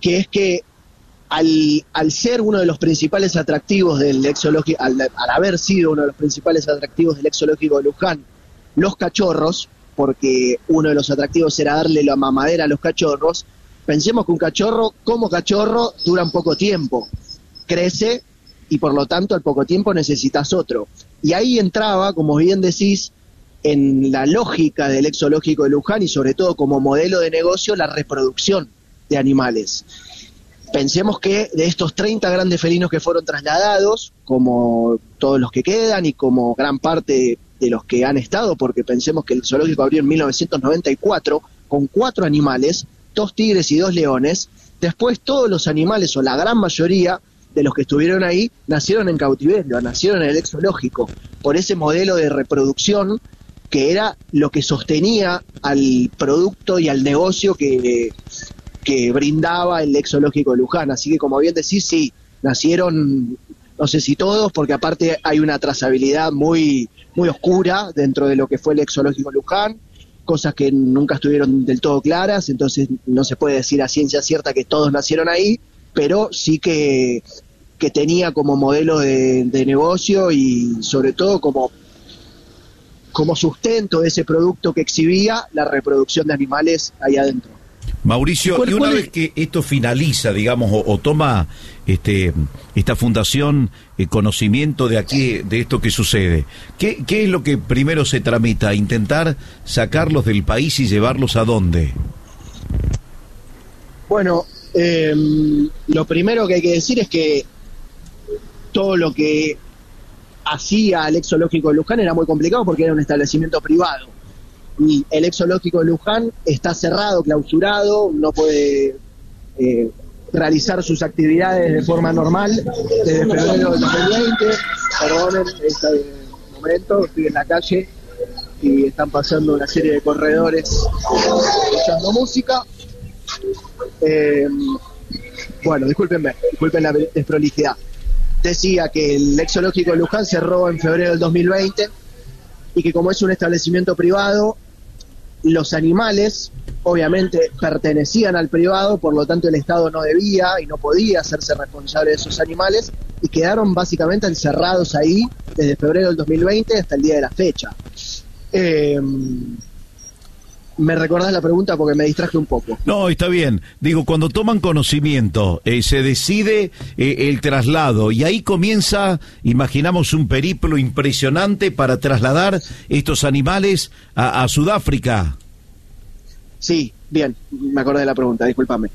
que es que al ser uno de los principales atractivos del ex zoológico, al haber sido uno de los principales atractivos del ex zoológico de Luján, los cachorros, porque uno de los atractivos era darle la mamadera a los cachorros, pensemos que un cachorro, como cachorro, dura un poco tiempo, crece y por lo tanto al poco tiempo necesitas otro. Y ahí entraba, como bien decís, en la lógica del ex zoológico de Luján y sobre todo como modelo de negocio, la reproducción de animales. Pensemos que de estos 30 grandes felinos que fueron trasladados, como todos los que quedan y como gran parte de los que han estado, porque pensemos que el zoológico abrió en 1994 con 4 animales, 2 tigres y 2 leones. Después todos los animales, o la gran mayoría de los que estuvieron ahí, nacieron en cautiverio, nacieron en el ex zoológico, por ese modelo de reproducción que era lo que sostenía al producto y al negocio que brindaba el ex zoológico de Luján. Así que, como bien decís, sí, nacieron, no sé si todos, porque aparte hay una trazabilidad muy, muy oscura dentro de lo que fue el ex zoológico de Luján, cosas que nunca estuvieron del todo claras, entonces no se puede decir a ciencia cierta que todos nacieron ahí, pero sí que tenía como modelo de negocio y sobre todo como sustento de ese producto que exhibía la reproducción de animales ahí adentro. Mauricio, y una vez que esto finaliza, digamos, o toma esta fundación conocimiento de aquí, de esto que sucede, ¿qué es lo que primero se tramita? ¿Intentar sacarlos del país y llevarlos a dónde? Bueno, lo primero que hay que decir es que todo lo que hacía el ex zoológico de Luján era muy complicado porque era un establecimiento privado. Y el ex zoológico de Luján está cerrado, clausurado, no puede realizar sus actividades de forma normal desde febrero del 2020. Perdonen este momento, estoy en la calle y están pasando una serie de corredores escuchando música. Bueno, disculpen la desprolijidad. Decía que el ex zoológico de Luján cerró en febrero del 2020 y que como es un establecimiento privado, los animales obviamente pertenecían al privado, por lo tanto el Estado no debía y no podía hacerse responsable de esos animales y quedaron básicamente encerrados ahí desde febrero del 2020 hasta el día de la fecha. ¿Me recordás la pregunta? Porque me distraje un poco. No, está bien. Digo, cuando toman conocimiento, se decide el traslado y ahí comienza, imaginamos, un periplo impresionante para trasladar estos animales a Sudáfrica. Sí, bien, me acordé de la pregunta, discúlpame.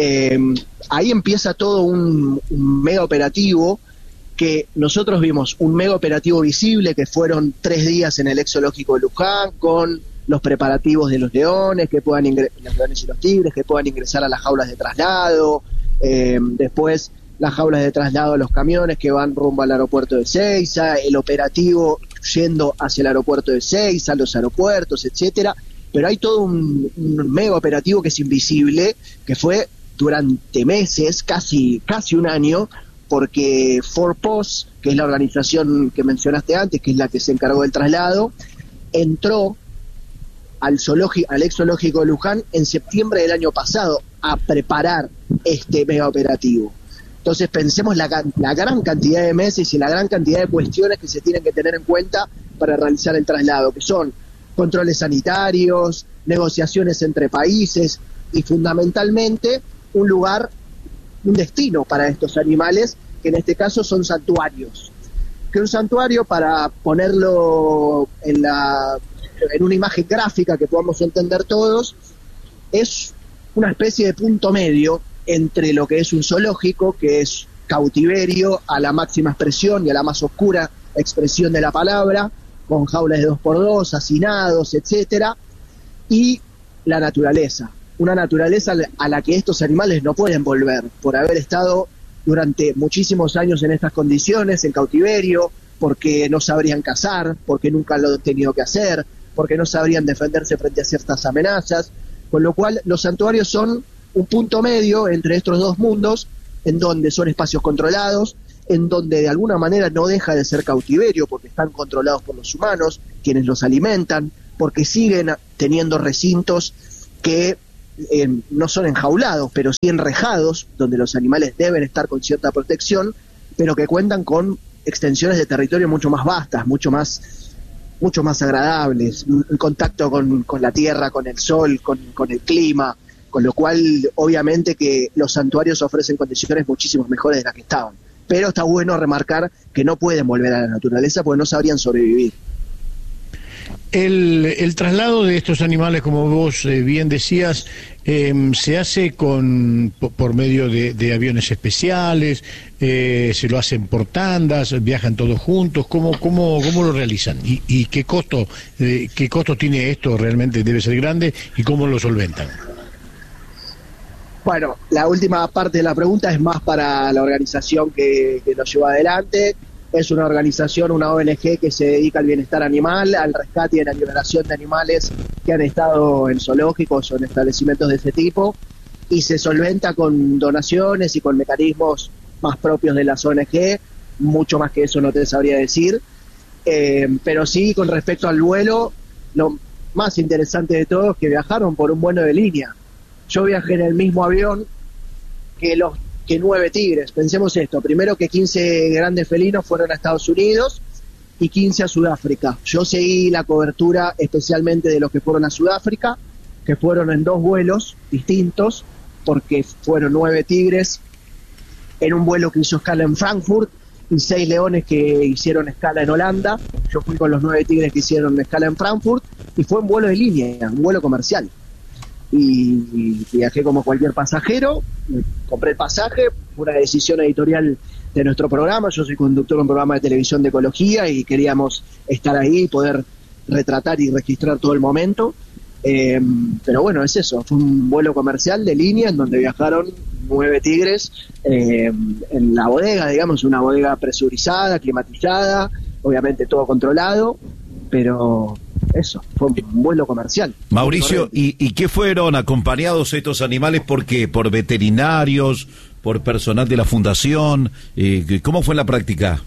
Ahí empieza todo un mega operativo que nosotros vimos, un mega operativo visible que fueron 3 días en el ex zoológico de Luján con los preparativos de los leones, los leones y los tigres, que puedan ingresar a las jaulas de traslado, después las jaulas de traslado a los camiones que van rumbo al aeropuerto de Ezeiza, el operativo yendo hacia el aeropuerto de Ezeiza, los aeropuertos, etcétera, pero hay todo un mega operativo que es invisible, que fue durante meses, casi un año, porque Forpost, que es la organización que mencionaste antes, que es la que se encargó del traslado, entró al ex zoológico de Luján en septiembre del año pasado a preparar este mega operativo. Entonces pensemos la gran cantidad de meses y la gran cantidad de cuestiones que se tienen que tener en cuenta para realizar el traslado, que son controles sanitarios, negociaciones entre países y fundamentalmente un destino para estos animales, que en este caso son santuarios. Que un santuario, para ponerlo en una imagen gráfica que podamos entender todos, es una especie de punto medio entre lo que es un zoológico, que es cautiverio a la máxima expresión y a la más oscura expresión de la palabra, con jaulas de 2x2, hacinados, etcétera, y la naturaleza, una naturaleza a la que estos animales no pueden volver, por haber estado durante muchísimos años en estas condiciones, en cautiverio, porque no sabrían cazar, porque nunca lo han tenido que hacer, porque no sabrían defenderse frente a ciertas amenazas, con lo cual los santuarios son un punto medio entre estos dos mundos, en donde son espacios controlados, en donde de alguna manera no deja de ser cautiverio, porque están controlados por los humanos, quienes los alimentan, porque siguen teniendo recintos que no son enjaulados, pero sí enrejados, donde los animales deben estar con cierta protección, pero que cuentan con extensiones de territorio mucho más vastas, mucho más agradables, en contacto con la tierra, con el sol, con el clima, con lo cual obviamente que los santuarios ofrecen condiciones muchísimo mejores de las que estaban. Pero está bueno remarcar que no pueden volver a la naturaleza porque no sabrían sobrevivir. El traslado de estos animales, como vos bien decías, se hace por medio de aviones especiales, se lo hacen por tandas, viajan todos juntos. ¿Cómo lo realizan? ¿Y qué costo tiene esto? Realmente debe ser grande, ¿y cómo lo solventan? Bueno, la última parte de la pregunta es más para la organización que lo lleva adelante. Es una organización, una ONG que se dedica al bienestar animal, al rescate y a la liberación de animales que han estado en zoológicos o en establecimientos de ese tipo, y se solventa con donaciones y con mecanismos más propios de las ONG. Mucho más que eso no te sabría decir, pero sí, con respecto al vuelo, lo más interesante de todo es que viajaron por un vuelo de línea. Yo viajé en el mismo avión que 9 tigres. Pensemos esto, primero que 15 grandes felinos fueron a Estados Unidos y 15 a Sudáfrica. Yo seguí la cobertura especialmente de los que fueron a Sudáfrica, que fueron en 2 vuelos distintos, porque fueron 9 tigres en un vuelo que hizo escala en Frankfurt y 6 leones que hicieron escala en Holanda. Yo fui con los 9 tigres que hicieron escala en Frankfurt y fue un vuelo de línea, un vuelo comercial. Y viajé como cualquier pasajero, compré el pasaje, fue una decisión editorial de nuestro programa. Yo soy conductor de un programa de televisión de ecología y queríamos estar ahí, poder retratar y registrar todo el momento, pero bueno, es eso, fue un vuelo comercial de línea en donde viajaron 9 tigres en la bodega, digamos, una bodega presurizada, climatizada, obviamente todo controlado, pero eso, fue un vuelo comercial. Mauricio, ¿y qué fueron acompañados estos animales? ¿Por qué? ¿Por veterinarios? ¿Por personal de la fundación? ¿Cómo fue en la práctica?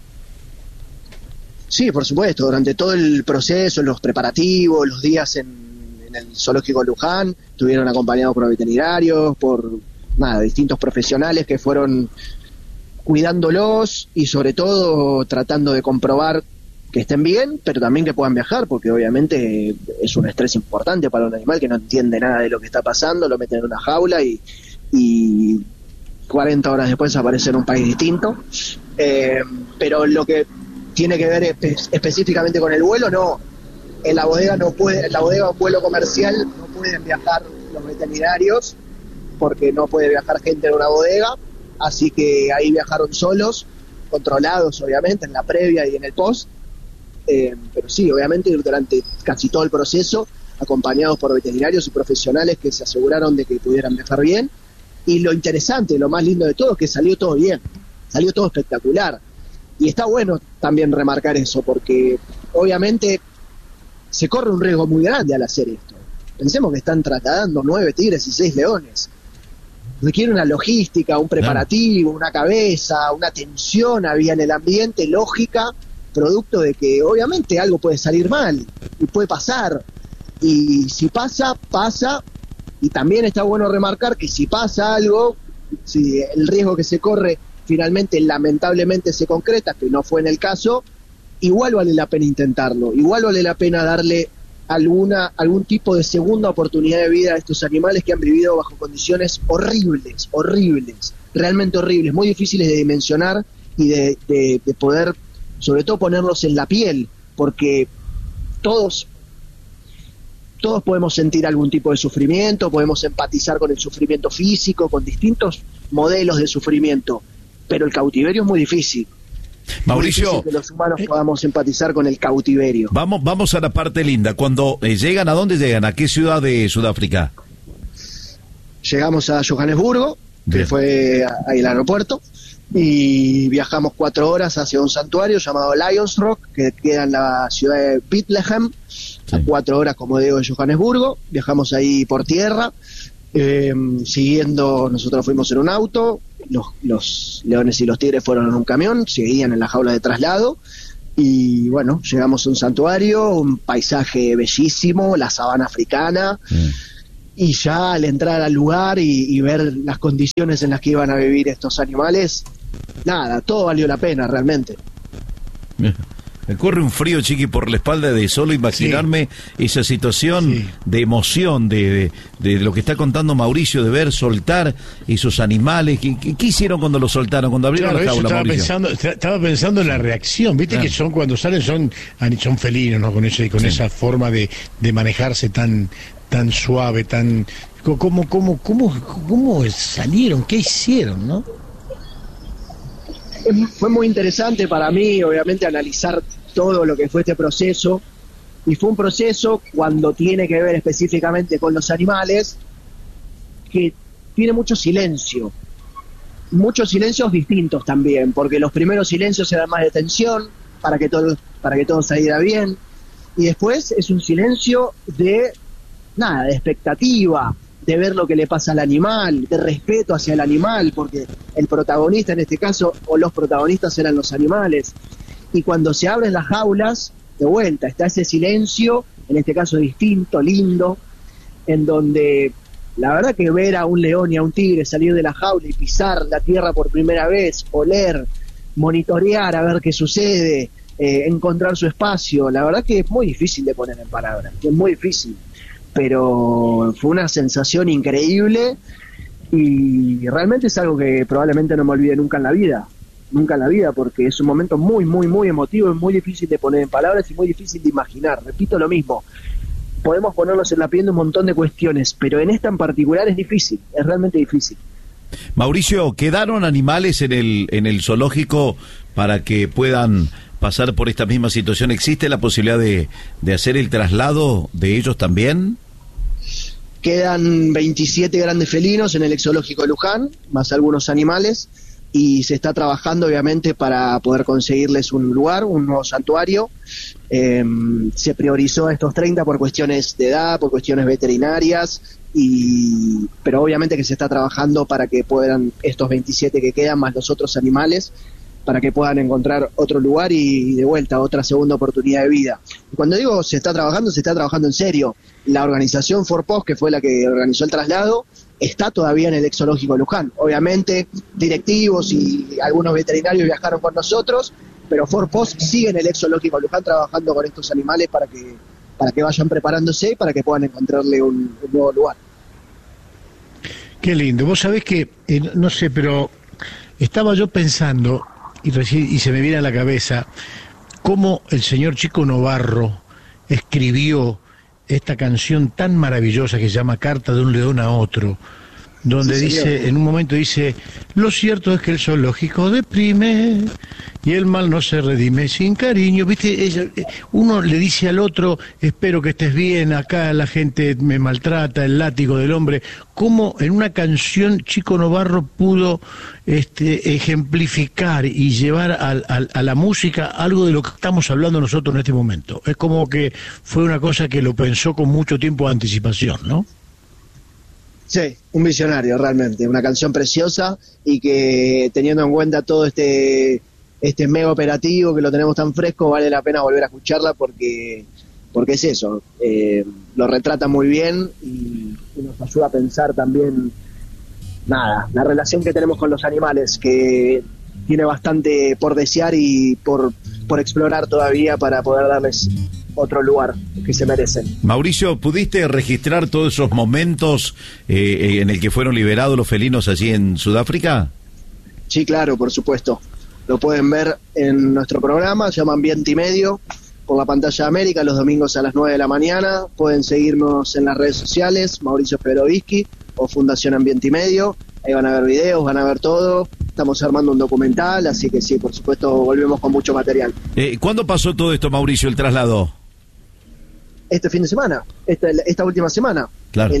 Sí, por supuesto, durante todo el proceso, los preparativos, los días en el zoológico Luján, estuvieron acompañados por veterinarios, por distintos profesionales que fueron cuidándolos y sobre todo tratando de comprobar que estén bien, pero también que puedan viajar, porque obviamente es un estrés importante para un animal que no entiende nada de lo que está pasando, lo meten en una jaula y 40 horas después aparece en un país distinto. Pero lo que tiene que ver específicamente con el vuelo, no. En la bodega un vuelo comercial no pueden viajar los veterinarios, porque no puede viajar gente en una bodega, así que ahí viajaron solos, controlados obviamente en la previa y en el post. Pero sí, obviamente durante casi todo el proceso, acompañados por veterinarios y profesionales que se aseguraron de que pudieran viajar bien. Y lo interesante, lo más lindo de todo, es que salió todo bien, salió todo espectacular. Y está bueno también remarcar eso, porque obviamente se corre un riesgo muy grande al hacer esto. Pensemos que están trasladando 9 tigres y 6 leones. Requiere una logística, un preparativo, una cabeza, una tensión había en el ambiente, lógica, producto de que obviamente algo puede salir mal y puede pasar, y si pasa, y también está bueno remarcar que si pasa algo, si el riesgo que se corre finalmente lamentablemente se concreta, que no fue en el caso, igual vale la pena intentarlo, igual vale la pena darle algún tipo de segunda oportunidad de vida a estos animales que han vivido bajo condiciones horribles, realmente horribles, muy difíciles de dimensionar y de poder sobre todo ponerlos en la piel, porque todos podemos sentir algún tipo de sufrimiento, podemos empatizar con el sufrimiento físico, con distintos modelos de sufrimiento, pero el cautiverio es muy difícil. Mauricio, muy difícil que los humanos podamos empatizar con el cautiverio. Vamos a la parte linda. Cuando llegan, ¿a dónde llegan? ¿A qué ciudad de Sudáfrica? Llegamos a Johannesburgo, que fue ahí el aeropuerto, y viajamos 4 horas hacia un santuario llamado Lions Rock, que queda en la ciudad de Bethlehem, a 4 horas, como digo, de Johannesburgo. Viajamos ahí por tierra, nosotros fuimos en un auto, los leones y los tigres fueron en un camión, seguían en la jaula de traslado, y bueno, llegamos a un santuario, un paisaje bellísimo, la sabana africana, Y ya al entrar al lugar y ver las condiciones en las que iban a vivir estos animales, nada, todo valió la pena realmente. Me corre un frío, Chiqui, por la espalda de solo imaginarme esa situación de emoción, de lo que está contando Mauricio, de ver soltar esos animales. ¿Qué hicieron cuando los soltaron, cuando abrieron la jaula, Mauricio? Estaba pensando en la reacción, viste que son cuando salen son felinos, ¿no? Con esa forma de manejarse tan suave, tan... ¿Cómo salieron? ¿Qué hicieron, no? Fue muy interesante para mí, obviamente, analizar todo lo que fue este proceso, y fue un proceso, cuando tiene que ver específicamente con los animales, que tiene muchos silencios distintos también, porque los primeros silencios eran más de tensión, para que todo saliera bien, y después es un silencio de expectativa, de ver lo que le pasa al animal, de respeto hacia el animal, porque el protagonista en este caso, o los protagonistas, eran los animales. Y cuando se abren las jaulas, de vuelta, está ese silencio, en este caso distinto, lindo, en donde la verdad que ver a un león y a un tigre salir de la jaula y pisar la tierra por primera vez, oler, monitorear a ver qué sucede, encontrar su espacio, la verdad que es muy difícil de poner en palabras, es muy difícil. Pero fue una sensación increíble y realmente es algo que probablemente no me olvide nunca en la vida, porque es un momento muy, muy, muy emotivo y muy difícil de poner en palabras y muy difícil de imaginar. Repito lo mismo, podemos ponernos en la piel de un montón de cuestiones, pero en esta en particular es difícil, es realmente difícil. Mauricio, ¿quedaron animales en el zoológico para que puedan pasar por esta misma situación? ¿Existe la posibilidad de hacer el traslado de ellos también? Quedan 27 grandes felinos en el zoológico de Luján, más algunos animales, y se está trabajando obviamente para poder conseguirles un lugar, un nuevo santuario. Se priorizó a estos 30 por cuestiones de edad, por cuestiones veterinarias, pero obviamente que se está trabajando para que puedan estos 27 que quedan, más los otros animales, para que puedan encontrar otro lugar y de vuelta otra segunda oportunidad de vida. Y cuando digo se está trabajando en serio. La organización Forpost, que fue la que organizó el traslado, está todavía en el zoológico Luján. Obviamente directivos y algunos veterinarios viajaron con nosotros, pero Forpost sigue en el zoológico Luján trabajando con estos animales para que vayan preparándose y para que puedan encontrarle un nuevo lugar. Qué lindo. Vos sabés que, no sé, pero estaba yo pensando, y se me viene a la cabeza, cómo el señor Chico Novarro escribió esta canción tan maravillosa que se llama Carta de un león a otro, donde dice, en un momento dice, lo cierto es que el zoológico deprime y el mal no se redime sin cariño. Viste, uno le dice al otro, espero que estés bien, acá la gente me maltrata, el látigo del hombre. ¿Cómo en una canción Chico Novarro pudo ejemplificar y llevar a la música algo de lo que estamos hablando nosotros en este momento? Es como que fue una cosa que lo pensó con mucho tiempo de anticipación, ¿no? Sí, un visionario realmente, una canción preciosa, y que teniendo en cuenta todo este mega operativo que lo tenemos tan fresco, vale la pena volver a escucharla porque es eso, lo retrata muy bien y nos ayuda a pensar también la relación que tenemos con los animales, que tiene bastante por desear y por explorar todavía para poder darles otro lugar que se merecen. Mauricio, ¿pudiste registrar todos esos momentos en el que fueron liberados los felinos allí en Sudáfrica? Sí, claro, por supuesto. Lo pueden ver en nuestro programa, se llama Ambiente y Medio, por la pantalla de América, los domingos a las 9 de la mañana. Pueden seguirnos en las redes sociales, Mauricio Fedorovsky o Fundación Ambiente y Medio. Ahí van a ver videos, van a ver todo. Estamos armando un documental, así que sí, por supuesto, volvemos con mucho material. ¿Cuándo pasó todo esto, Mauricio, el traslado? Este fin de semana, esta última semana. Claro.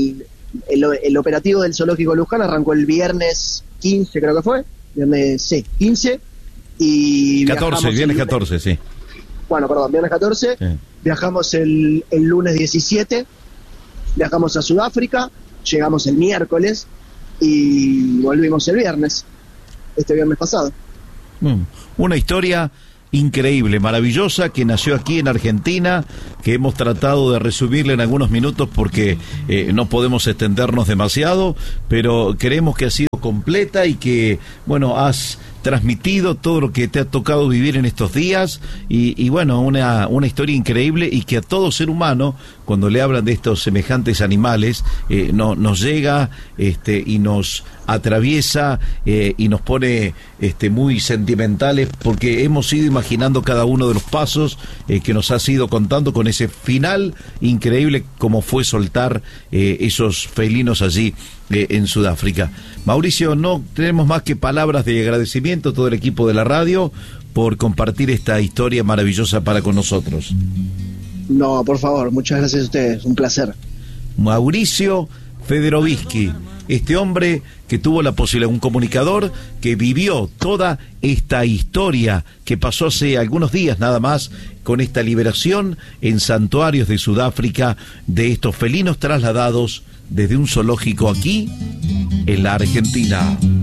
El operativo del zoológico Luján arrancó el viernes 15, creo que fue. Viernes 15. Y 14, viernes 14, sí. Bueno, perdón, viernes 14. Sí. Viajamos el lunes 17. Viajamos a Sudáfrica. Llegamos el miércoles. Y volvimos el viernes. Este viernes pasado. Una historia increíble, maravillosa, que nació aquí en Argentina, que hemos tratado de resumirla en algunos minutos porque no podemos extendernos demasiado, pero creemos que ha sido completa y que, bueno, has transmitido todo lo que te ha tocado vivir en estos días y bueno, una historia increíble, y que a todo ser humano, cuando le hablan de estos semejantes animales, nos llega y nos atraviesa y nos pone muy sentimentales, porque hemos ido imaginando cada uno de los pasos que nos has ido contando, con ese final increíble como fue soltar esos felinos allí en Sudáfrica. Mauricio, no tenemos más que palabras de agradecimiento a todo el equipo de la radio por compartir esta historia maravillosa para con nosotros. No, por favor, muchas gracias a ustedes, un placer. Mauricio Federovisky, este hombre que tuvo la posibilidad, un comunicador que vivió toda esta historia que pasó hace algunos días nada más, con esta liberación en santuarios de Sudáfrica de estos felinos trasladados desde un zoológico aquí en la Argentina.